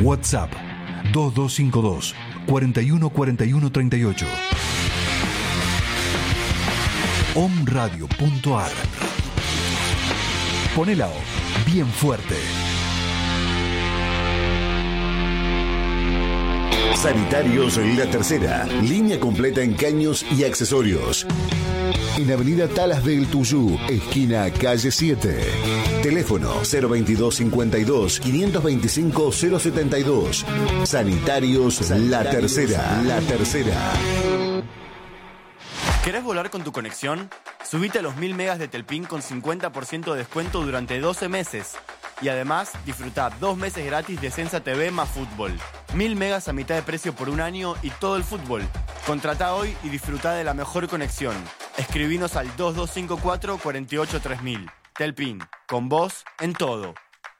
WhatsApp 2252 41 41 38. omradio.ar. Poné la O bien fuerte. Sanitarios La Tercera, línea completa en caños y accesorios. En Avenida Talas del Tuyú, esquina calle 7. Teléfono 022 52 525 072. Sanitarios La Tercera. La Tercera. ¿Querés volar con tu conexión? Subite a los 1000 megas de Telpin con 50% de descuento durante 12 meses. Y además, disfrutá 2 meses gratis de Sensa TV más fútbol. 1000 megas a mitad de precio por un año y todo el fútbol. Contratá hoy y disfrutá de la mejor conexión. Escribinos al 2254 48 3000. Telpin, con vos en todo.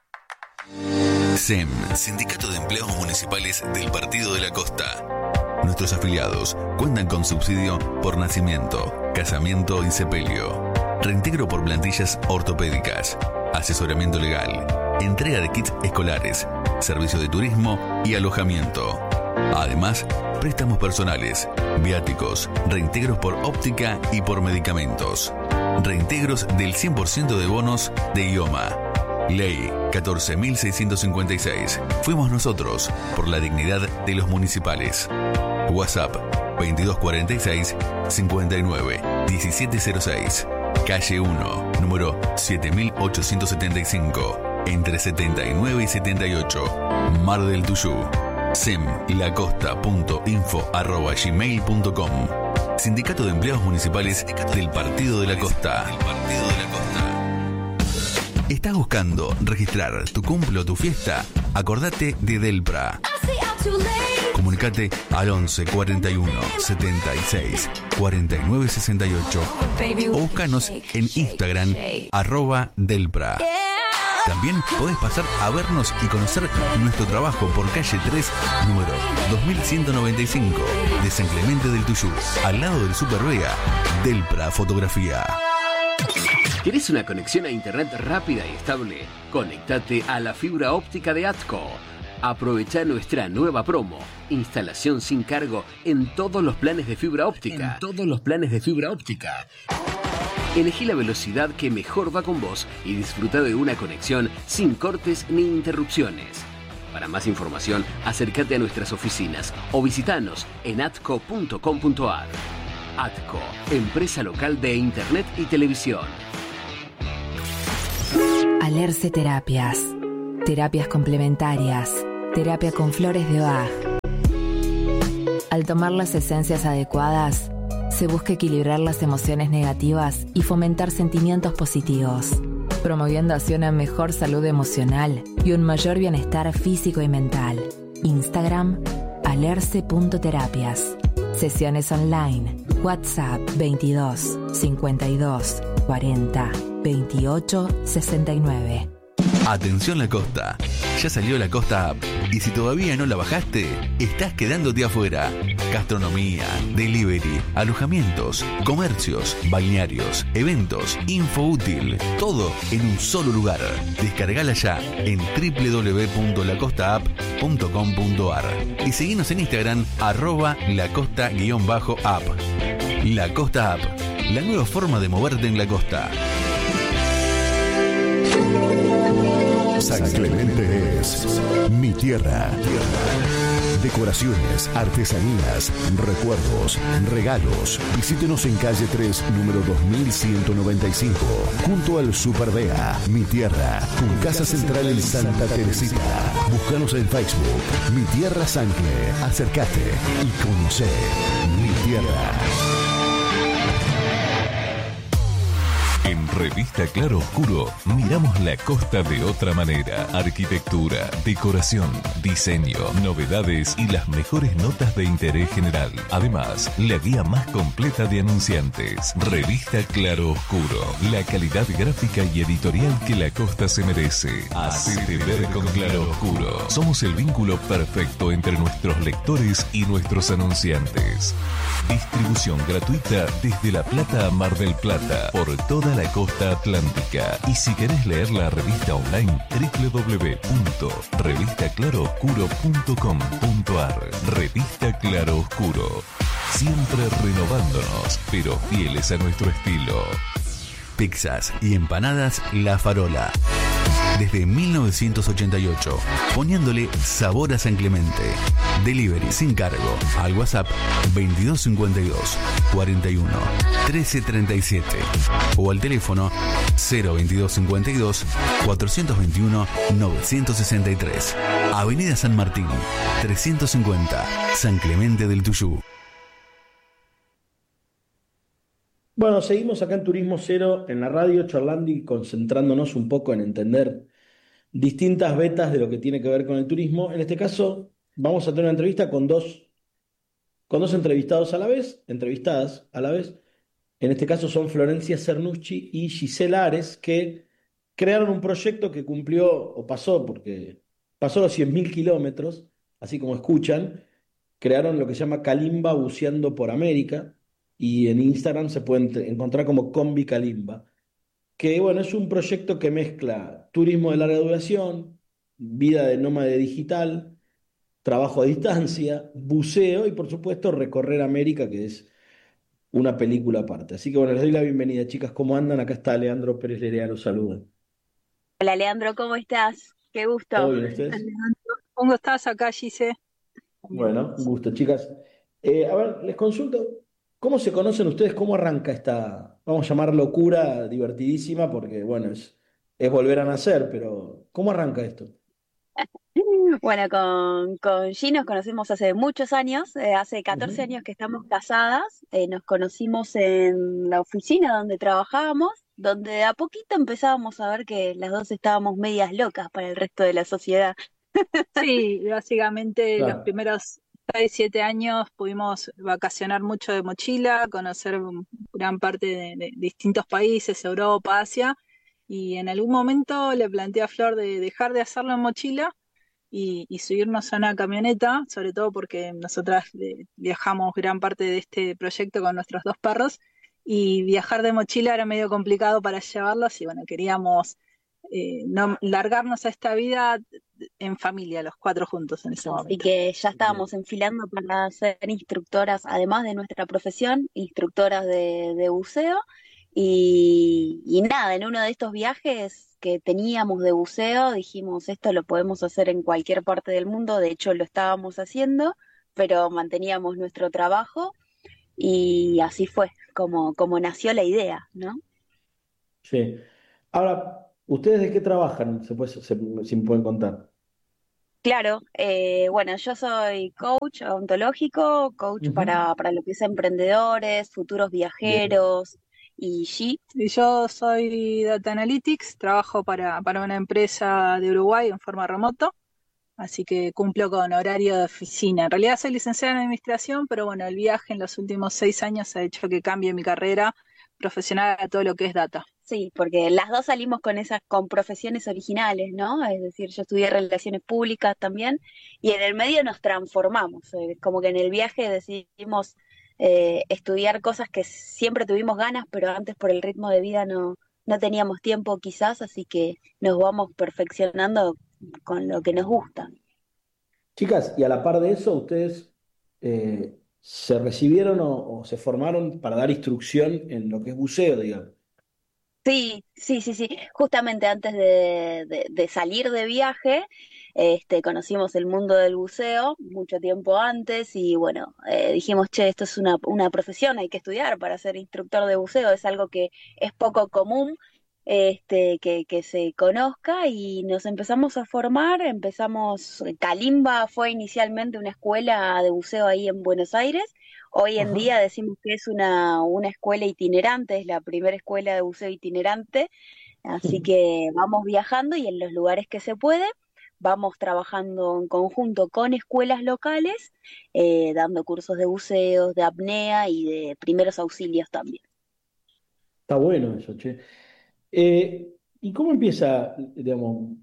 SEM, Sindicato de Empleados Municipales del Partido de la Costa. Nuestros afiliados cuentan con subsidio por nacimiento, casamiento y sepelio, reintegro por plantillas ortopédicas, asesoramiento legal, entrega de kits escolares, servicio de turismo y alojamiento. Además, préstamos personales, viáticos, reintegros por óptica y por medicamentos, reintegros del 100% de bonos de IOMA. Ley 14.656. Fuimos nosotros por la dignidad de los municipales. WhatsApp 2246 59 1706. Calle 1, número 7875, entre 79 y 78, Mar del Tuyú. semlacosta.info@gmail.com. Sindicato de Empleados Municipales del Partido de la Costa. ¿Estás buscando registrar tu cumple o tu fiesta? Acordate de Delpra. Comunicate al 11 41 76 49 68 o búscanos en Instagram @Delpra. También podés pasar a vernos y conocer nuestro trabajo por calle 3, número 2195 de San Clemente del Tuyú, al lado del Super Vega. Delpra Fotografía. ¿Querés una conexión a internet rápida y estable? Conéctate a la fibra óptica de ATCO. Aprovecha nuestra nueva promo. Instalación sin cargo en todos los planes de fibra óptica. Elegí la velocidad que mejor va con vos y disfruta de una conexión sin cortes ni interrupciones. Para más información, acércate a nuestras oficinas o visitanos en atco.com.ar. ATCO, empresa local de internet y televisión. Alerce Terapias. Terapias complementarias. Terapia con flores de Bach. Al tomar las esencias adecuadas, se busca equilibrar las emociones negativas y fomentar sentimientos positivos, promoviendo así una mejor salud emocional y un mayor bienestar físico y mental. Instagram, alerce.terapias. Sesiones online. WhatsApp 22 52 40 28 69. Atención La Costa, ya salió La Costa App y si todavía no la bajaste, estás quedándote afuera. Gastronomía, delivery, alojamientos, comercios, balnearios, eventos, info útil, todo en un solo lugar. Descargala ya en www.lacosta.app.com.ar y seguinos en Instagram @lacosta_app. La Costa App, la nueva forma de moverte en la costa. San Clemente es mi tierra. Decoraciones, artesanías, recuerdos, regalos. Visítenos en calle 3, número 2195, junto al Super Bea. Mi tierra, con casa central en Santa Teresita. Búscanos en Facebook, Mi Tierra Sancle. Acércate y conoce mi tierra. En Revista Claro Oscuro miramos la costa de otra manera. Arquitectura, decoración, diseño, novedades y las mejores notas de interés general. Además, la guía más completa de anunciantes. Revista Claro Oscuro. La calidad gráfica y editorial que la costa se merece. Hacete ver con Claro Oscuro. Somos el vínculo perfecto entre nuestros lectores y nuestros anunciantes. Distribución gratuita desde La Plata a Mar del Plata por toda la costa costa atlántica. Y si querés leer la revista online, www.revistaclarooscuro.com.ar. Revista Claro Oscuro. Siempre renovándonos, pero fieles a nuestro estilo. Pizzas y empanadas La Farola. Desde 1988, poniéndole sabor a San Clemente. Delivery sin cargo al WhatsApp 2252 41 1337 o al teléfono 02252 421 963. Avenida San Martín, 350, San Clemente del Tuyú. Bueno, seguimos acá en Turismo Cero, en la radio, charlando y concentrándonos un poco en entender distintas vetas de lo que tiene que ver con el turismo. En este caso, vamos a tener una entrevista con dos entrevistados a la vez, entrevistadas a la vez. En este caso son Florencia Cernucci y Gisela Ares, que crearon un proyecto que cumplió, o pasó, porque pasó los 100.000 kilómetros, así como escuchan. Crearon lo que se llama Kalimba Buceando por América, y en Instagram se pueden encontrar como Combi Kalimba, que bueno, es un proyecto que mezcla turismo de larga duración, vida de nómade digital, trabajo a distancia, buceo y por supuesto recorrer América, que es una película aparte. Así que bueno, les doy la bienvenida, chicas. ¿Cómo andan? Acá está Leandro Pérez Lerea, los saluda. Hola Leandro, ¿cómo estás? Qué gusto. ¿Todo bien ustedes? ¿Cómo estás acá, Gise? Bueno, un gusto, chicas. A ver, les consulto, ¿cómo se conocen ustedes? ¿Cómo arranca esta, vamos a llamar locura divertidísima? Porque, bueno, es volver a nacer, pero ¿cómo arranca esto? Bueno, con G nos conocimos hace muchos años, hace 14 Ujú. años que estamos casadas, nos conocimos en la oficina donde trabajábamos, donde de a poquito empezábamos a ver que las dos estábamos medias locas para el resto de la sociedad. Sí, básicamente los Claro. primeros 6, 7 años pudimos vacacionar mucho de mochila, conocer gran parte de distintos países, Europa, Asia, y en algún momento le planteé a Flor de dejar de hacerlo en mochila y subirnos a una camioneta, sobre todo porque nosotras viajamos gran parte de este proyecto con nuestros dos perros, y viajar de mochila era medio complicado para llevarlos, y bueno, queríamos no largarnos a esta vida en familia, los cuatro juntos en ese Así momento. que ya Bien. estábamos enfilando para ser instructoras, además de nuestra profesión, instructoras de buceo. Y nada, en uno de estos viajes que teníamos de buceo, dijimos, esto lo podemos hacer en cualquier parte del mundo, de hecho lo estábamos haciendo, pero manteníamos nuestro trabajo y así fue como nació la idea, ¿no? Sí. Ahora, ¿ustedes de qué trabajan? Si me pueden contar. Claro, bueno, yo soy coach ontológico, coach Ujú. para lo que es emprendedores, futuros Bien. viajeros y G. Y yo soy Data Analytics, trabajo para una empresa de Uruguay en forma remoto, así que cumplo con horario de oficina. En realidad soy licenciada en administración, pero bueno, el viaje en los últimos 6 años ha hecho que cambie mi carrera profesional a todo lo que es data. Sí, porque las dos salimos con profesiones originales, ¿no? Es decir, yo estudié relaciones públicas también y en el medio nos transformamos, como que en el viaje decidimos estudiar cosas que siempre tuvimos ganas, pero antes por el ritmo de vida no teníamos tiempo quizás, así que nos vamos perfeccionando con lo que nos gusta. Chicas, y a la par de eso, ¿ustedes se recibieron o se formaron para dar instrucción en lo que es buceo, digamos? Sí, sí, sí, sí. Justamente antes de salir de viaje, conocimos el mundo del buceo mucho tiempo antes y bueno, dijimos, che, esto es una profesión, hay que estudiar para ser instructor de buceo, es algo que es poco común, que se conozca y nos empezamos a formar, Kalimba fue inicialmente una escuela de buceo ahí en Buenos Aires. Hoy en Ajá. día decimos que es una escuela itinerante, es la primera escuela de buceo itinerante, así que vamos viajando y en los lugares que se puede, vamos trabajando en conjunto con escuelas locales, dando cursos de buceo, de apnea y de primeros auxilios también. Está bueno eso, che. ¿Y cómo empieza, digamos,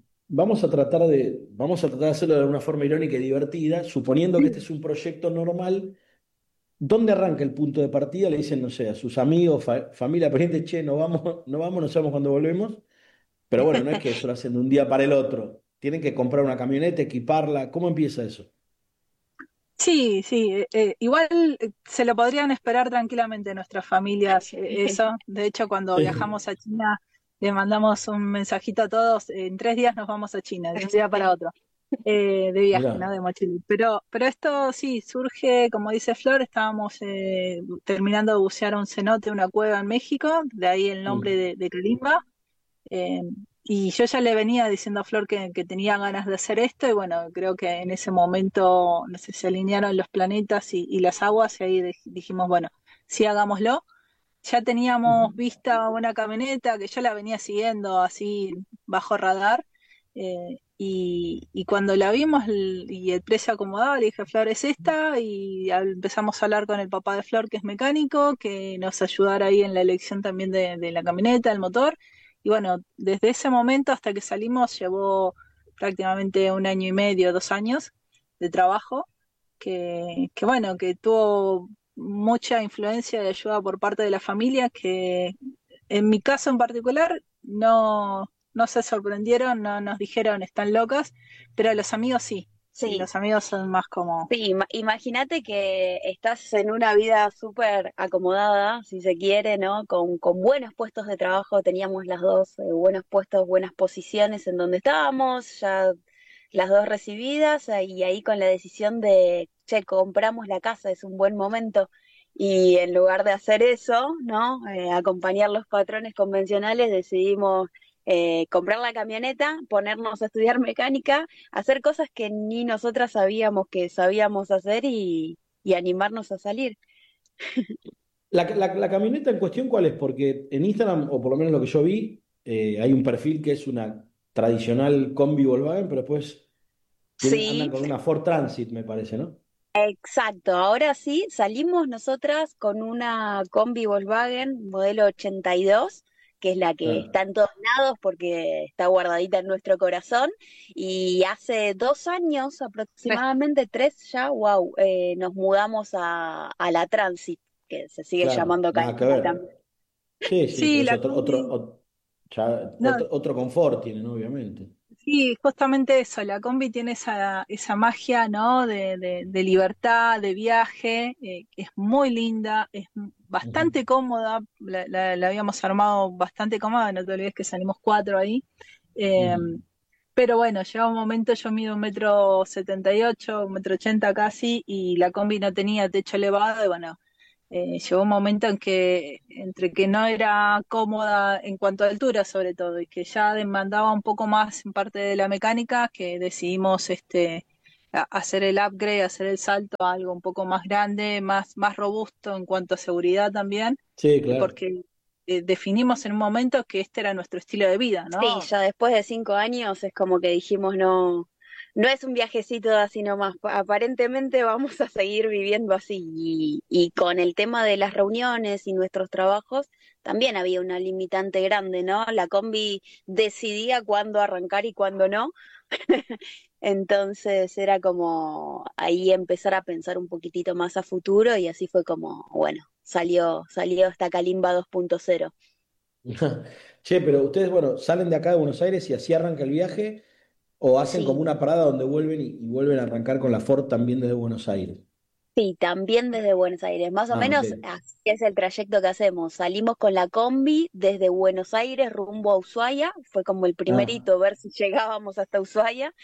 vamos a tratar de hacerlo de una forma irónica y divertida, suponiendo que este es un proyecto normal ¿dónde arranca el punto de partida? Le dicen, no sé, a sus amigos, familia, parientes, che, no sabemos cuándo volvemos. Pero bueno, no es que eso lo hacen de un día para el otro. Tienen que comprar una camioneta, equiparla. ¿Cómo empieza eso? Sí, sí, igual se lo podrían esperar tranquilamente nuestras familias, eso. De hecho, cuando Sí, viajamos a China, le mandamos un mensajito a todos, en 3 días nos vamos a China, de un día para otro, de viaje, ¿no? mirá. De mochila. Pero esto sí, surge, como dice Flor, estábamos terminando de bucear un cenote, una cueva en México, de ahí el nombre Mm. de Kalimba. Eh, y yo ya le venía diciendo a Flor que tenía ganas de hacer esto, y bueno, creo que en ese momento, no sé, se alinearon los planetas y las aguas, y ahí dijimos, bueno, sí, hagámoslo. Ya Ujú. teníamos vista una camioneta que yo la venía siguiendo así bajo radar, y cuando la vimos y el precio acomodado, le dije, Flor, es esta, y empezamos a hablar con el papá de Flor, que es mecánico, que nos ayudara ahí en la elección también de la camioneta, el motor. Y bueno, desde ese momento hasta que salimos llevó prácticamente 1 año y medio, 2 años de trabajo, que bueno, que tuvo mucha influencia y ayuda por parte de la familia, que en mi caso en particular no se sorprendieron, no nos dijeron están locas, pero los amigos sí, sí, Sí, los amigos son más como, sí, imagínate que estás en una vida súper acomodada, si se quiere, ¿no? Con buenos puestos de trabajo, teníamos las dos buenos puestos, buenas posiciones en donde estábamos, ya las dos recibidas, y ahí con la decisión de, che, compramos la casa, es un buen momento. Y en lugar de hacer eso, ¿no? Acompañar los patrones convencionales, decidimos comprar la camioneta, ponernos a estudiar mecánica, hacer cosas que ni nosotras sabíamos que sabíamos hacer y animarnos a salir. La camioneta en cuestión, ¿cuál es? Porque en Instagram, o por lo menos lo que yo vi, hay un perfil que es una tradicional combi Volkswagen, pero después andan Sí, con una Ford Transit, me parece, ¿no? exacto. Ahora sí, salimos nosotras con una combi Volkswagen modelo 82, que es la que Claro. está en todos lados porque está guardadita en nuestro corazón. Y hace 2 años, aproximadamente 3 ya, wow, nos mudamos a la Transit, que se sigue Claro, llamando nada que Calimba ver. también. Sí, sí, sí, pero es la combi, no, otro confort tiene, ¿no? Obviamente. sí, justamente eso, la combi tiene esa magia, ¿no? De libertad, de viaje, que es muy linda, es Ujú. bastante cómoda, la habíamos armado bastante cómoda, no te olvides que salimos 4 ahí. Eh, Mm. pero bueno, llega un momento, yo mido 1,78 m, 1,80 m casi, y la combi no tenía techo elevado, y bueno, llegó un momento en que, entre que no era cómoda en cuanto a altura sobre todo, y que ya demandaba un poco más en parte de la mecánica, que decidimos hacer el upgrade, hacer el salto a algo un poco más grande, más robusto en cuanto a seguridad también, Sí, claro. porque definimos en un momento que este era nuestro estilo de vida, Sí, ¿no? ya después de 5 años es como que dijimos, no, no es un viajecito así nomás, aparentemente vamos a seguir viviendo así. Y con el tema de las reuniones y nuestros trabajos, también había una limitante grande, ¿no? La combi decidía cuándo arrancar y cuándo no. Entonces era como ahí empezar a pensar un poquitito más a futuro y así fue como, bueno, salió esta Kalimba 2.0. Che, pero ustedes, bueno, salen de acá de Buenos Aires y así arranca el viaje, o hacen como Sí. una parada donde vuelven y vuelven a arrancar con la Ford también desde Buenos Aires. Sí, también desde Buenos Aires. Más o Ah, ok. menos así es el trayecto que hacemos. Salimos con la combi desde Buenos Aires rumbo a Ushuaia. Fue como el Ah, primerito, ver si llegábamos hasta Ushuaia.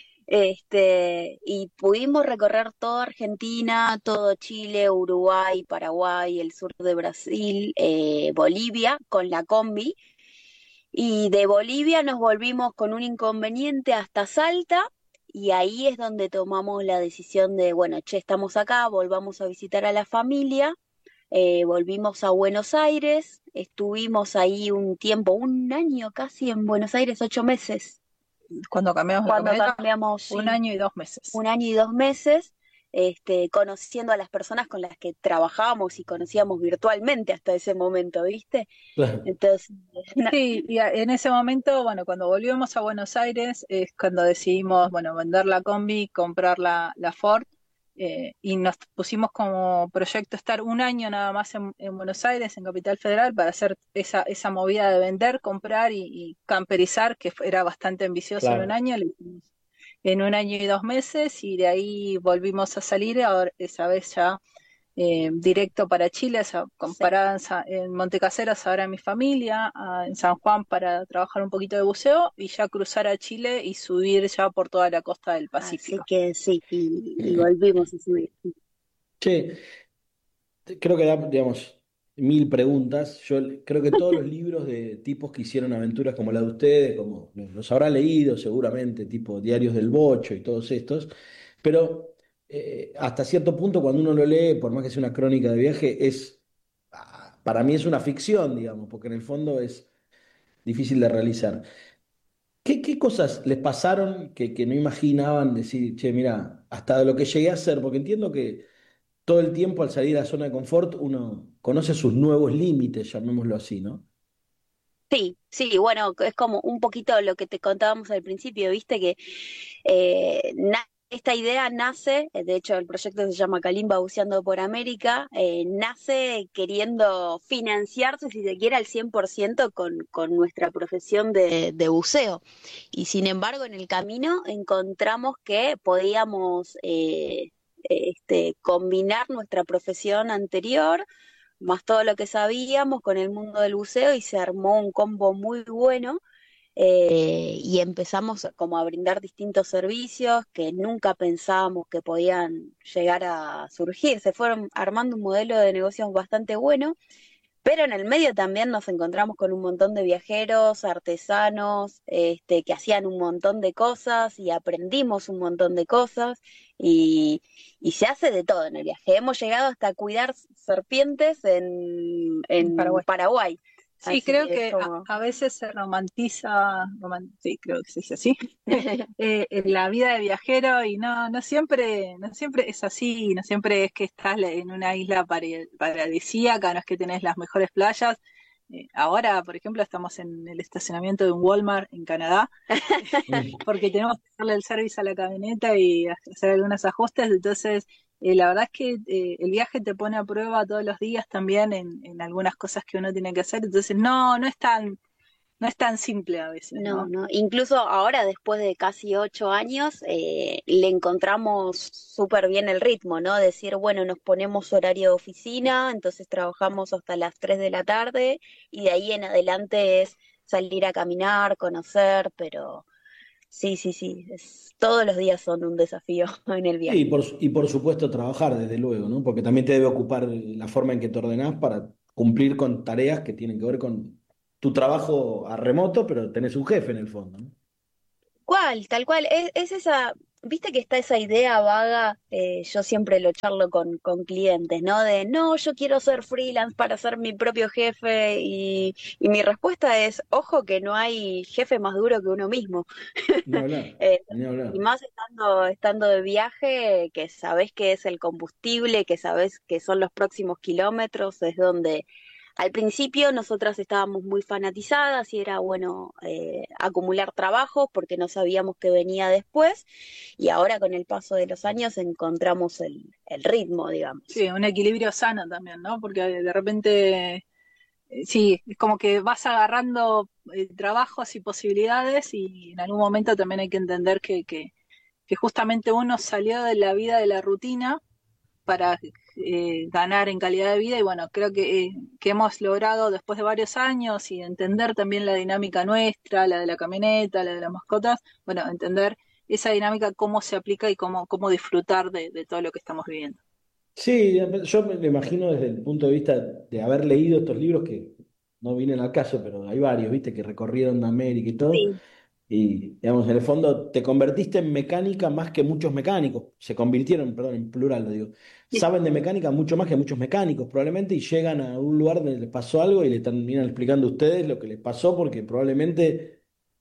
Y pudimos recorrer toda Argentina, todo Chile, Uruguay, Paraguay, el sur de Brasil, Bolivia, con la combi. Y de Bolivia nos volvimos con un inconveniente hasta Salta y ahí es donde tomamos la decisión de, bueno, che, estamos acá, volvamos a visitar a la familia. Volvimos a Buenos Aires, estuvimos ahí un tiempo, 1 año casi en Buenos Aires, 8 meses. Cuando cambiamos la Cuando camioneta, cambiamos, un sí, año y 2 meses. 1 año y 2 meses, conociendo a las personas con las que trabajábamos y conocíamos virtualmente hasta ese momento, ¿viste? claro. Entonces, Sí, y en ese momento, bueno, cuando volvimos a Buenos Aires es cuando decidimos, bueno, vender la combi, comprar la Ford. y nos pusimos como proyecto estar un año nada más en Buenos Aires, en Capital Federal, para hacer esa movida de vender, comprar y camperizar, que era bastante ambicioso en un Claro. año. Lo hicimos en un año y 2 meses, y de ahí volvimos a salir, ahora, esa vez ya directo para Chile, o sea, comparada en Montecaseros ahora mi familia, en San Juan para trabajar un poquito de buceo, y ya cruzar a Chile y subir ya por toda la costa del Así Pacífico. que sí, y volvimos a subir. Che, creo que da, digamos, mil preguntas. Yo creo que todos los libros de tipos que hicieron aventuras como la de ustedes, como los habrá leído seguramente, tipo Diarios del Bocho y todos estos, pero hasta cierto punto cuando uno lo lee, por más que sea una crónica de viaje, para mí es una ficción, digamos, porque en el fondo es difícil de realizar. ¿Qué cosas les pasaron que no imaginaban decir, che, mira, hasta lo que llegué a hacer? Porque entiendo que todo el tiempo al salir a la zona de confort uno conoce sus nuevos límites, llamémoslo así, ¿no? Sí, sí, bueno, es como un poquito lo que te contábamos al principio, viste que esta idea nace, de hecho el proyecto se llama Kalimba Buceando por América, nace queriendo financiarse, si se quiere, al 100% con nuestra profesión de buceo. Y sin embargo, en el camino encontramos que podíamos combinar nuestra profesión anterior más todo lo que sabíamos con el mundo del buceo, y se armó un combo muy bueno, y empezamos como a brindar distintos servicios que nunca pensábamos que podían llegar a surgir. Se fueron armando un modelo de negocios bastante bueno, pero en el medio también nos encontramos con un montón de viajeros, artesanos, que hacían un montón de cosas, y aprendimos un montón de cosas, y se hace de todo en el viaje. Hemos llegado hasta cuidar serpientes en Paraguay. Paraguay. Sí, Así creo que que es como... a veces se romantiza, sí, creo que se dice así, la vida de viajero, y no siempre es así, no siempre es que estás en una isla paradisíaca, no es que tenés las mejores playas. Ahora, por ejemplo, estamos en el estacionamiento de un Walmart en Canadá, porque tenemos que hacerle el service a la camioneta y hacer algunos ajustes. Entonces la verdad es que el viaje te pone a prueba todos los días también en algunas cosas que uno tiene que hacer. Entonces no es tan simple a veces, No, ¿no? no. Incluso ahora, después de casi 8 años, le encontramos súper bien el ritmo, ¿no? Decir, bueno, nos ponemos horario de oficina, entonces trabajamos hasta las 3 de la tarde, y de ahí en adelante es salir a caminar, conocer, pero sí, sí, sí, todos los días son un desafío en el Sí, viaje. y por supuesto trabajar, desde luego, ¿no? Porque también te debe ocupar la forma en que te ordenás para cumplir con tareas que tienen que ver con tu trabajo a remoto, pero tenés un jefe en el fondo, ¿no? ¿Cuál? Tal cual, es esa, viste que está esa idea vaga, yo siempre lo charlo con clientes, ¿no? De, no, yo quiero ser freelance para ser mi propio jefe, y mi respuesta es, ojo que no hay jefe más duro que uno mismo. Ni hablar, Eh, ni y hablar. más estando de viaje, que sabés que es el combustible, que sabés que son los próximos kilómetros, es donde al principio nosotras estábamos muy fanatizadas, y era bueno acumular trabajos porque no sabíamos qué venía después, y ahora con el paso de los años encontramos el ritmo, digamos. Sí, un equilibrio sano también, ¿no? Porque de repente, sí, es como que vas agarrando trabajos y posibilidades, y en algún momento también hay que entender que justamente uno salió de la vida de la rutina para ganar en calidad de vida. Y bueno, creo que hemos logrado, después de varios años, y entender también la dinámica nuestra, la de la camioneta, la de las mascotas, bueno, entender esa dinámica, cómo se aplica y cómo disfrutar de todo lo que estamos viviendo. Sí, yo me lo imagino desde el punto de vista de haber leído estos libros que no vienen al caso, pero hay varios, ¿viste? Que recorrieron América y todo. Sí, Y, digamos, en el fondo te convertiste en mecánica más que muchos mecánicos. Se convirtieron, perdón, en plural lo digo. Saben de mecánica mucho más que muchos mecánicos, probablemente, y llegan a un lugar donde les pasó algo y le terminan explicando a ustedes lo que les pasó, porque probablemente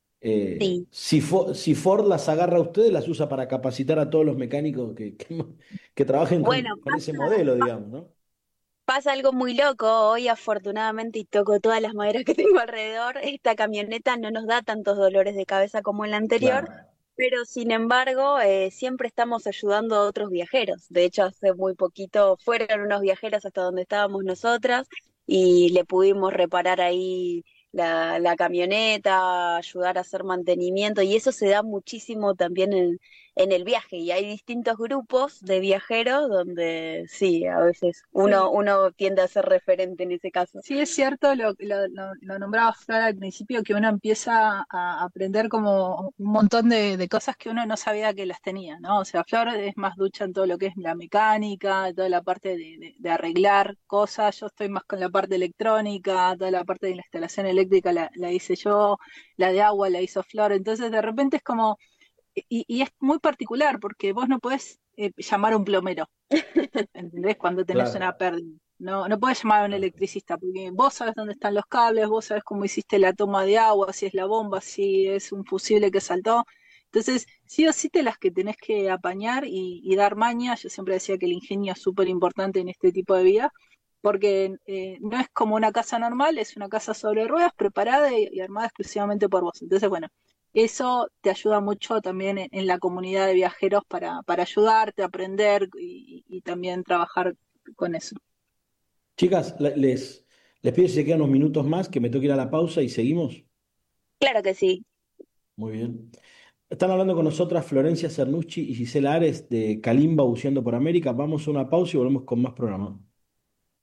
sí. si Ford las agarra a ustedes, las usa para capacitar a todos los mecánicos que trabajen Bueno, con ese modelo, digamos, ¿no? pasa algo muy loco. Hoy, afortunadamente, y toco todas las maderas que tengo alrededor, esta camioneta no nos da tantos dolores de cabeza como en la anterior, Claro. Pero sin embargo, siempre estamos ayudando a otros viajeros. De hecho, hace muy poquito fueron unos viajeros hasta donde estábamos nosotras y le pudimos reparar ahí la camioneta, ayudar a hacer mantenimiento y eso se da muchísimo también en el viaje. Y hay distintos grupos de viajeros donde sí, a veces Sí, uno tiende a ser referente en ese caso. sí, es cierto, lo nombraba Flor al principio, que uno empieza a aprender como un montón de cosas que uno no sabía que las tenía, ¿no? O sea, Flor es más ducha en todo lo que es la mecánica, toda la parte de arreglar cosas, yo estoy más con la parte electrónica, toda la parte de la instalación eléctrica la hice yo, la de agua la hizo Flor, entonces de repente es como, y es muy particular, porque vos no podés llamar a un plomero, ¿entendés? Cuando tenés Claro, una pérdida. No, no podés llamar a un claro. electricista, porque vos sabés dónde están los cables, vos sabés cómo hiciste la toma de agua, si es la bomba, si es un fusible que saltó. Entonces, sí o sí te las que tenés que apañar y dar maña. Yo siempre decía que el ingenio es súper importante en este tipo de vida, porque no es como una casa normal, es una casa sobre ruedas, preparada y armada exclusivamente por vos. Entonces, bueno, eso te ayuda mucho también en la comunidad de viajeros para ayudarte a aprender y también trabajar con eso. Chicas, les pido si se quedan unos minutos más, que me tengo que ir a la pausa y seguimos. Claro que sí. Muy bien. Están hablando con nosotras Florencia Cernucci y Gisela Ares de Kalimba Buceando por América. Vamos a una pausa y volvemos con más programa.